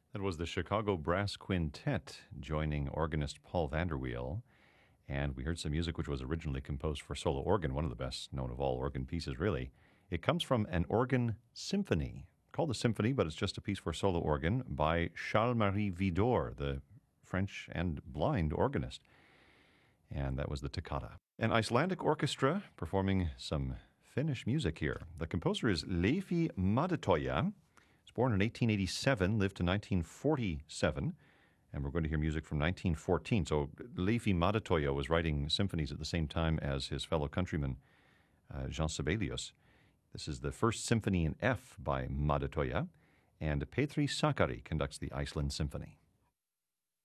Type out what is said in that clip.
That was the Chicago Brass Quintet joining organist Paul Vanderweel. And we heard some music which was originally composed for solo organ, one of the best known of all organ pieces, really. It comes from an organ symphony, called a symphony, but it's just a piece for solo organ by Charles-Marie Widor, the French and blind organist. And that was the Toccata. An Icelandic orchestra performing some Finnish music here. The composer is Leifi Madetoja. He was born in 1887, lived to 1947. And we're going to hear music from 1914. So Leifi Madetoja was writing symphonies at the same time as his fellow countryman, Jean Sibelius. This is the first symphony in F by Madetoja, and Petri Sakari conducts the Iceland Symphony.